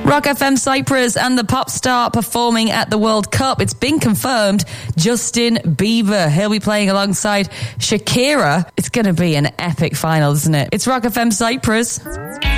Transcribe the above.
Rock FM Cyprus and the pop star performing at the World Cup. It's been confirmed. Justin Bieber. He'll be playing alongside Shakira. It's going to be an epic final, isn't it? It's Rock FM Cyprus.